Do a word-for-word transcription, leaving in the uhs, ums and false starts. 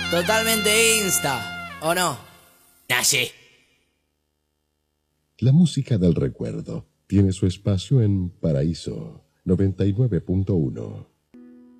Totalmente insta, ¿o no? Nashi. La música del recuerdo tiene su espacio en Paraíso noventa y nueve punto uno.